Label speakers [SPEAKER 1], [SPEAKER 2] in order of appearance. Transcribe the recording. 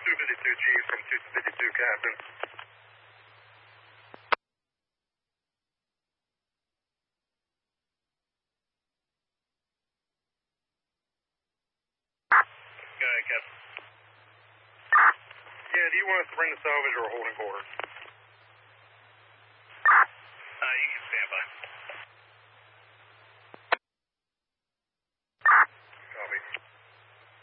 [SPEAKER 1] 252 Chief from 252 Captain. Got it, Captain. Yeah, do you want us to bring the salvage or a holding quarters?